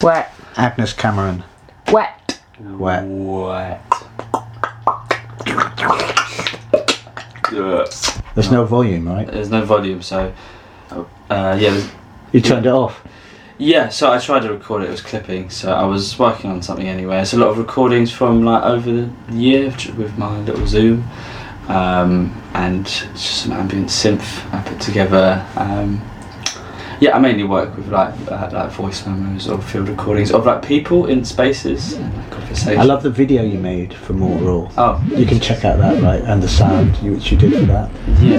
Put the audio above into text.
Wet. Agnes Cameron. Wet. Wet. Wet. There's no volume, right? There's no volume, so yeah. You turned it off. Yeah, so I tried to record it. It was clipping, so I was working on something anyway. It's a lot of recordings from like over the year with my little Zoom, and it's just some ambient synth I put together. Yeah, I mainly work with like voice memos or field recordings of like people in spaces and like, conversations. I love the video you made for Mortal. Oh, You can check out that, right? And the sound which you did for that. yeah.